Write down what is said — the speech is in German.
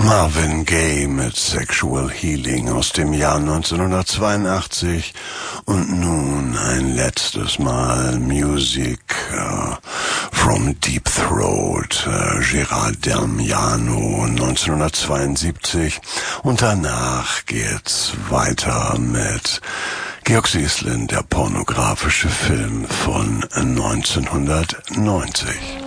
Marvin Gaye mit Sexual Healing aus dem Jahr 1982 und nun ein letztes Mal Music from Deep Throat, Gerard Damiano 1972 und danach geht's weiter mit Georg Sieslin, der pornografische Film von 1990.